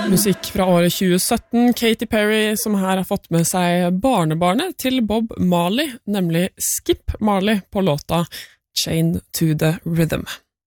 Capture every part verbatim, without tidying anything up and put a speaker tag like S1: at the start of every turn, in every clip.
S1: Musikk fra året tjue sytten, Katy Perry, som her har fått med seg barnebarnet til Bob Marley, nemlig Skip Marley på låta Chain to the Rhythm.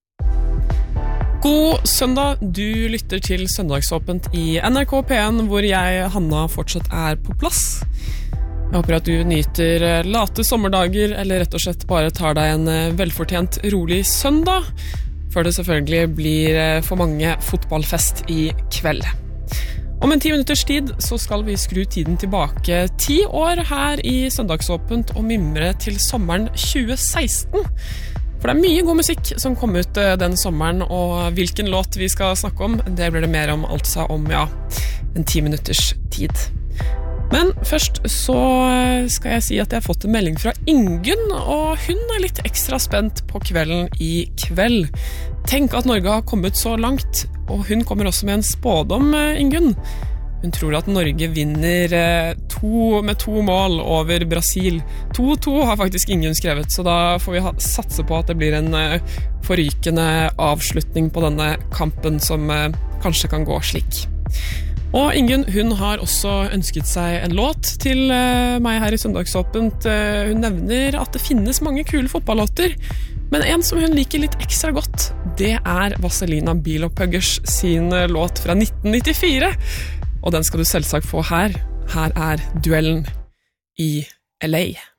S1: God søndag, du lytter til Søndagsåpent i N R K P en, hvor jeg, Hanna, fortsatt er på plass. Jeg håper at du nyter late sommerdager, eller rett og slett bare tar deg en velfortjent rolig søndag, før det selvfølgelig blir for mange fotballfest i kveld. Om en ti minutters tid så skal vi skru tiden tilbake ti år her i Søndagsåpent og mimre til sommeren tjue seksten. For det er mye god musikk som kom ut den sommeren, og hvilken låt vi skal snakke om, det blir det mer om altså om, ja, en ti minutters tid. Men først så skal jeg si at jeg har fått en melding fra Ingunn, og hun er litt ekstra spent på kvelden i kveld. Tenk at Norge har kommet så langt, og hun kommer også med en spådom, Ingunn. Hun tror at Norge vinner to, med to mål over Brasil. to to har faktisk Ingunn skrevet, så da får vi ha, satse på at det blir en forrykende avslutning på denne kampen som kanskje kan gå slik. Og Ingunn, hun har også ønsket seg en låt til meg her i Søndagsåpent. Hun nevner at det finnes mange kule fotballåter, men en som hun liker litt ekstra godt, det er Vazelina Bilopphøggers sin låt fra nitten nittifire. Og den skal du selvsagt få her. Her er duellen i L A.